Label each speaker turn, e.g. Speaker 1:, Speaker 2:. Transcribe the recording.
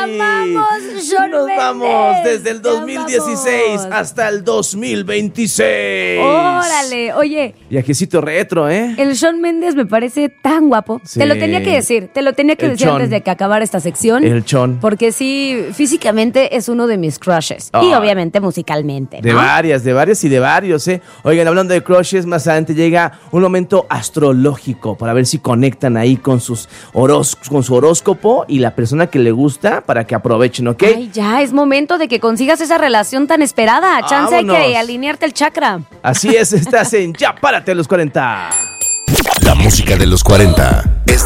Speaker 1: amamos, Shawn
Speaker 2: Nos
Speaker 1: Mendes.
Speaker 2: vamos desde el
Speaker 1: Te
Speaker 2: 2016
Speaker 1: amamos.
Speaker 2: hasta el 2026.
Speaker 1: Órale, oye,
Speaker 2: Viajecito retro, ¿eh?
Speaker 1: el Shawn Mendes me parece tan guapo.
Speaker 2: Sí.
Speaker 1: Te lo tenía que decir,
Speaker 2: El Chon.
Speaker 1: antes de que acabara esta sección.
Speaker 2: El Chon.
Speaker 1: Porque sí, físicamente es uno de mis crushes. Y
Speaker 2: Ah.
Speaker 1: obviamente musicalmente, ¿no?
Speaker 2: De varias y de varios, ¿eh? Oigan, hablando de crushes, más adelante llega un momento astrológico para ver si conectan ahí con su horóscopo y la persona que le gusta para que aprovechen, ¿ok?
Speaker 1: Ay, ya, es momento de que consigas esa relación tan esperada. Chance hay que
Speaker 2: Vámonos.
Speaker 1: alinearte el chakra.
Speaker 2: Así es, estás en Ya Párate a los 40.
Speaker 3: La música de los 40.